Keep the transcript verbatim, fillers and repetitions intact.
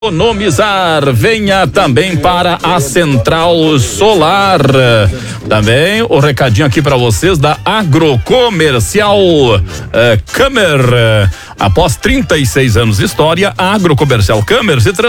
Economizar, venha também para a Central Solar. Também o recadinho aqui para vocês da Agrocomercial eh, Câmara. Após trinta e seis anos de história, a Agrocomercial Câmara se transformou